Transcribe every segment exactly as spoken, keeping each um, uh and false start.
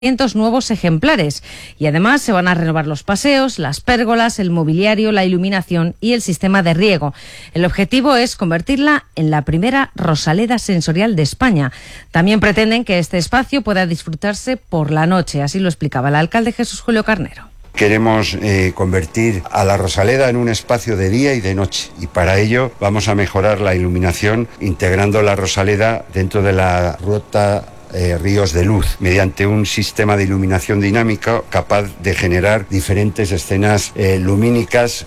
trescientos nuevos ejemplares y además se van a renovar los paseos, las pérgolas, el mobiliario, la iluminación y el sistema de riego. El objetivo es convertirla en la primera Rosaleda sensorial de España. También pretenden que este espacio pueda disfrutarse por la noche, así lo explicaba el alcalde Jesús Julio Carnero. Queremos eh, convertir a la Rosaleda en un espacio de día y de noche, y para ello vamos a mejorar la iluminación integrando la Rosaleda dentro de la ruta Eh, Ríos de Luz, mediante un sistema de iluminación dinámica capaz de generar diferentes escenas eh, lumínicas.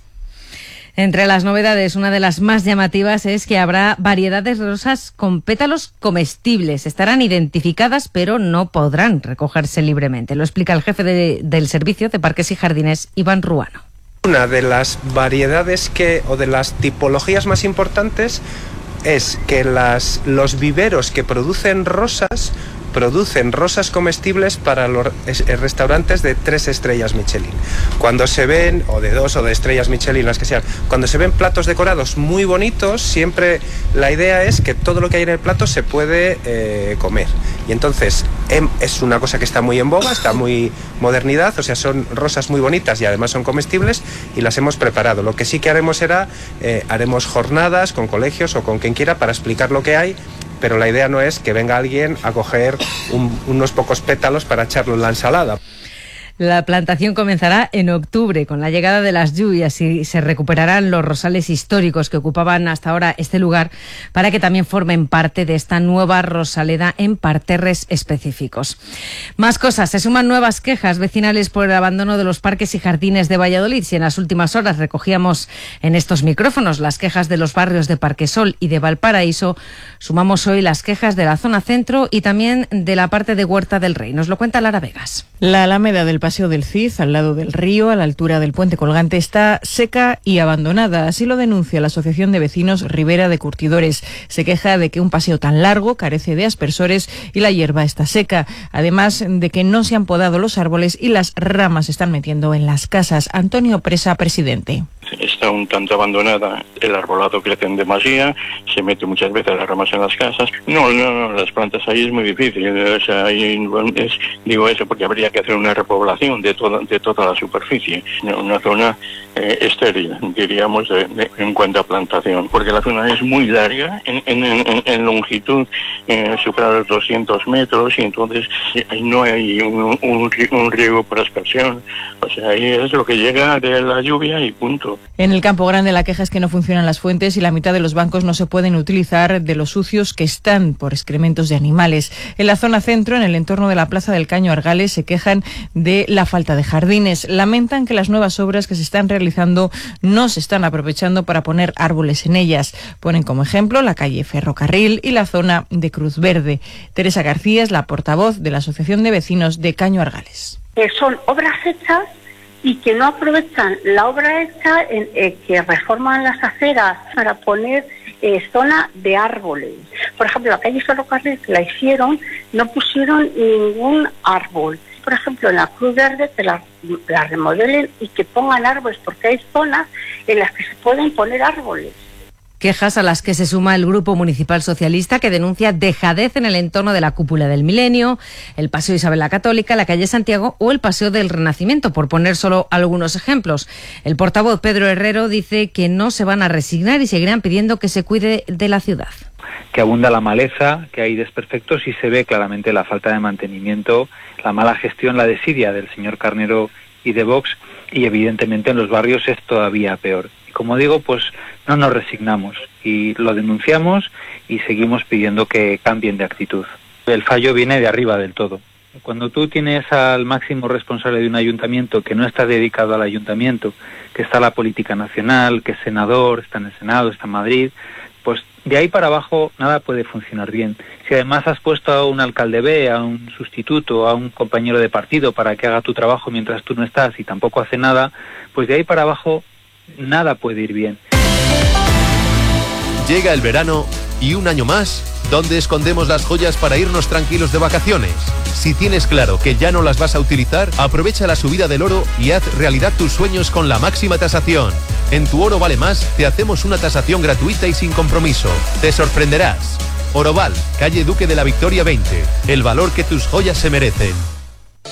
Entre las novedades, una de las más llamativas es que habrá variedades de rosas con pétalos comestibles. Estarán identificadas, pero no podrán recogerse libremente. Lo explica el jefe de, del Servicio de Parques y Jardines, Iván Ruano. Una de las variedades que, o de las tipologías más importantes es que las, los viveros que producen rosas producen rosas comestibles para los restaurantes de tres estrellas Michelin. Cuando se ven, o de dos o de estrellas Michelin, las que sean, cuando se ven platos decorados muy bonitos, siempre la idea es que todo lo que hay en el plato se puede eh, comer. Y entonces em, es una cosa que está muy en boga, está muy modernidad, o sea, son rosas muy bonitas y además son comestibles y las hemos preparado. Lo que sí que haremos será, eh, haremos jornadas con colegios o con quien quiera para explicar lo que hay, pero la idea no es que venga alguien a coger un, unos pocos pétalos para echarlo en la ensalada. La plantación comenzará en octubre con la llegada de las lluvias y se recuperarán los rosales históricos que ocupaban hasta ahora este lugar para que también formen parte de esta nueva Rosaleda en parterres específicos. Más cosas, se suman nuevas quejas vecinales por el abandono de los parques y jardines de Valladolid. Si en las últimas horas recogíamos en estos micrófonos las quejas de los barrios de Parquesol y de Valparaíso, sumamos hoy las quejas de la zona centro y también de la parte de Huerta del Rey. Nos lo cuenta Lara Vegas. La Alameda del Paseo del Cid, al lado del río, a la altura del puente colgante, está seca y abandonada. Así lo denuncia la Asociación de Vecinos Ribera de Curtidores. Se queja de que un paseo tan largo carece de aspersores y la hierba está seca. Además de que no se han podado los árboles y las ramas se están metiendo en las casas. Antonio Presa, presidente. Está un tanto abandonada, el arbolado crece en demasía, se mete muchas veces las ramas en las casas. No, no, no, las plantas ahí es muy difícil. O sea, ahí es, digo eso porque habría que hacer una repoblación de toda, de toda la superficie. Una zona eh, estéril, diríamos, de, de, en cuanto a plantación, porque la zona es muy larga, en, en, en, en longitud eh, supera los doscientos metros y entonces ahí no hay un, un, un riego por aspersión. O sea, ahí es lo que llega de la lluvia y punto. En el Campo Grande la queja es que no funcionan las fuentes y la mitad de los bancos no se pueden utilizar de los sucios que están por excrementos de animales. En la zona centro, en el entorno de la Plaza del Caño Argales, se quejan de la falta de jardines. Lamentan que las nuevas obras que se están realizando no se están aprovechando para poner árboles en ellas. Ponen como ejemplo la calle Ferrocarril y la zona de Cruz Verde. Teresa García es la portavoz de la Asociación de Vecinos de Caño Argales. Que son obras hechas y que no aprovechan la obra hecha, en, eh, que reforman las aceras para poner eh, zona de árboles. Por ejemplo, la calle Ferrocarril que la hicieron, no pusieron ningún árbol. Por ejemplo, en la Cruz Verde que la, la remodelen y que pongan árboles, porque hay zonas en las que se pueden poner árboles. Quejas a las que se suma el Grupo Municipal Socialista, que denuncia dejadez en el entorno de la Cúpula del Milenio, el Paseo Isabel la Católica, la calle Santiago o el Paseo del Renacimiento, por poner solo algunos ejemplos. El portavoz Pedro Herrero dice que no se van a resignar y seguirán pidiendo que se cuide de la ciudad. Que abunda la maleza, que hay desperfectos y se ve claramente la falta de mantenimiento, la mala gestión, la desidia del señor Carnero y de Vox, y evidentemente en los barrios es todavía peor. Y como digo, pues no nos resignamos y lo denunciamos y seguimos pidiendo que cambien de actitud. El fallo viene de arriba del todo. Cuando tú tienes al máximo responsable de un ayuntamiento que no está dedicado al ayuntamiento, que está la política nacional, que es senador, está en el Senado, está en Madrid, pues de ahí para abajo nada puede funcionar bien. Si además has puesto a un alcalde B, a un sustituto, a un compañero de partido para que haga tu trabajo mientras tú no estás y tampoco hace nada, pues de ahí para abajo nada puede ir bien. Llega el verano y un año más, ¿dónde escondemos las joyas para irnos tranquilos de vacaciones? Si tienes claro que ya no las vas a utilizar, aprovecha la subida del oro y haz realidad tus sueños con la máxima tasación. En Tu Oro Vale Más te hacemos una tasación gratuita y sin compromiso. Te sorprenderás. Oroval, calle Duque de la Victoria veinte. El valor que tus joyas se merecen.